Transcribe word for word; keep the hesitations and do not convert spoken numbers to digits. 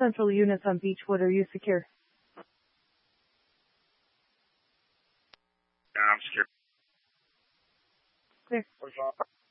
Central units on Beechwood. Are you secure? Yeah, I'm secure. Clear. What's wrong?